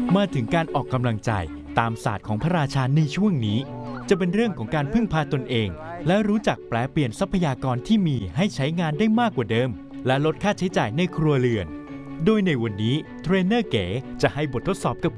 มาถึงการออกกำลังใจตามศาสตร์ของพระราชาในช่วงนี้จะเป็นเรื่องของการพึ่งพาตนเองและรู้จักแปลเปลี่ยนทรัพยากรที่มีให้ใช้งานได้มากกว่าเดิมและลดค่าใช้จ่ายในครัวเรือนโดยในวันนี้เทรนเนอร์เก๋จะให้บททดสอบกับ